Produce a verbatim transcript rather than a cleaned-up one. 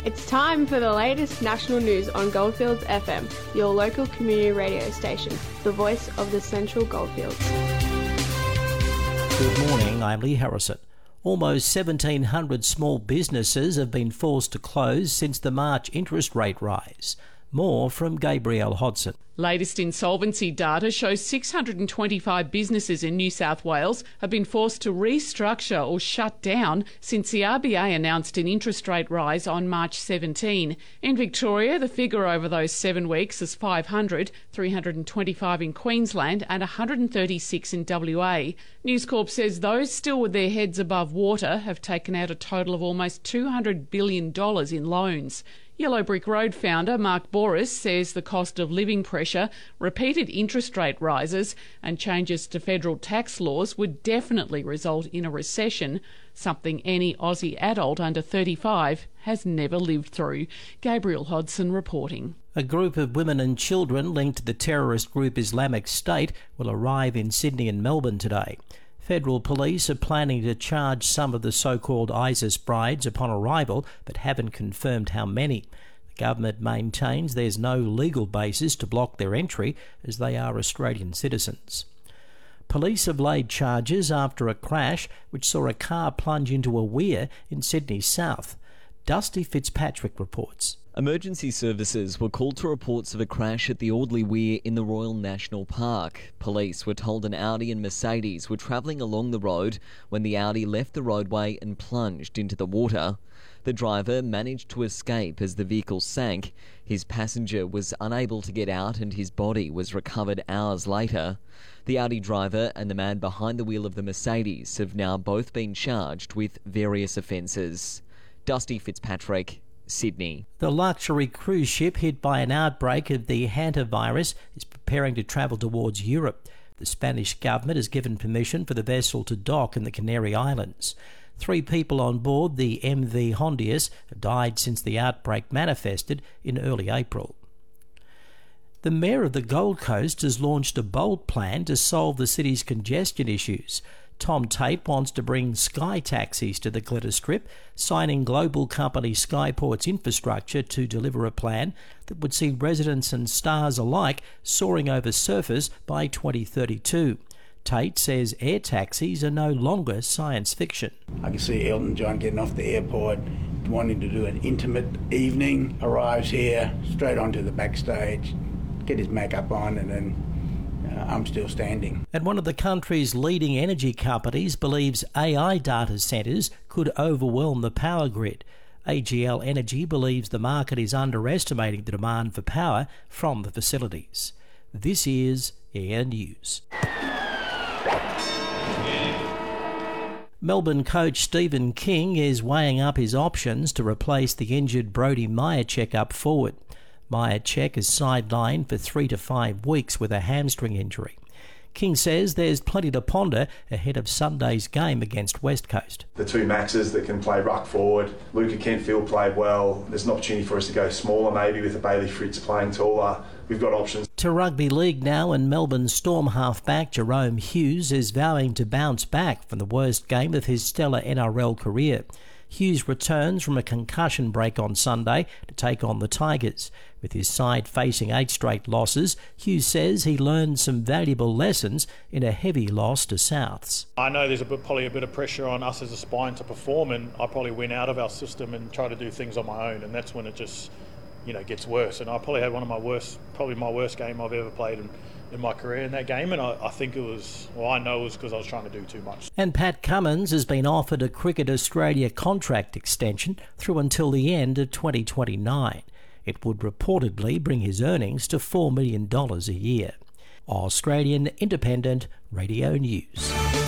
It's time for the latest national news on Goldfields F M, your local community radio station, the voice of the Central Goldfields. Good morning, I'm Lee Harrison. Almost seventeen hundred small businesses have been forced to close since the March interest rate rise. More from Gabrielle Hodson. Latest insolvency data shows six hundred twenty-five businesses in New South Wales have been forced to restructure or shut down since the R B A announced an interest rate rise on March seventeenth. In Victoria, the figure over those seven weeks is five hundred, three hundred twenty-five in Queensland and one hundred thirty-six in W A. News Corp says those still with their heads above water have taken out a total of almost two hundred billion dollars in loans. Yellow Brick Road founder Mark Boris says the cost of living pressure, repeated interest rate rises and changes to federal tax laws would definitely result in a recession, something any Aussie adult under thirty-five has never lived through. Gabrielle Hodson reporting. A group of women and children linked to the terrorist group Islamic State will arrive in Sydney and Melbourne today. Federal police are planning to charge some of the so-called ISIS brides upon arrival, but haven't confirmed how many. The government maintains there's no legal basis to block their entry, as they are Australian citizens. Police have laid charges after a crash which saw a car plunge into a weir in Sydney's south. Dusty Fitzpatrick reports. Emergency services were called to reports of a crash at the Audley Weir in the Royal National Park. Police were told an Audi and Mercedes were travelling along the road when the Audi left the roadway and plunged into the water. The driver managed to escape as the vehicle sank. His passenger was unable to get out and his body was recovered hours later. The Audi driver and the man behind the wheel of the Mercedes have now both been charged with various offences. Dusty Fitzpatrick, Sydney. The luxury cruise ship hit by an outbreak of the hantavirus is preparing to travel towards Europe. The Spanish government has given permission for the vessel to dock in the Canary Islands. Three people on board the M V Hondius have died since the outbreak manifested in early April. The Mayor of the Gold Coast has launched a bold plan to solve the city's congestion issues. Tom Tate wants to bring sky taxis to the Glitter Strip, signing global company Skyport's infrastructure to deliver a plan that would see residents and stars alike soaring over surfers by twenty thirty-two. Tate says air taxis are no longer science fiction. I can see Elton John getting off the airport, wanting to do an intimate evening, arrives here, straight onto the backstage, get his makeup on, and then Uh, I'm still standing. And one of the country's leading energy companies believes A I data centres could overwhelm the power grid. A G L Energy believes the market is underestimating the demand for power from the facilities. This is Air News. Melbourne coach Stephen King is weighing up his options to replace the injured Brodie Mihocek up forward. Mihocek is sidelined for three to five weeks with a hamstring injury. King says there's plenty to ponder ahead of Sunday's game against West Coast. The two Maxes that can play ruck forward. Luca Kentfield played well. There's an opportunity for us to go smaller maybe with a Bailey Fritz playing taller. We've got options. To rugby league now, and Melbourne Storm halfback Jerome Hughes is vowing to bounce back from the worst game of his stellar N R L career. Hughes returns from a concussion break on Sunday to take on the Tigers. With his side facing eight straight losses, Hughes says he learned some valuable lessons in a heavy loss to Souths. I know there's a bit, probably a bit of pressure on us as a spine to perform, and I probably went out of our system and try to do things on my own, and that's when it just, you know, gets worse. And I probably had one of my worst, probably my worst game I've ever played in, in my career in that game, and I, I think it was, well, I know it was because I was trying to do too much. And Pat Cummins has been offered a Cricket Australia contract extension through until the end of twenty twenty-nine. It would reportedly bring his earnings to four million dollars a year. Australian Independent Radio News.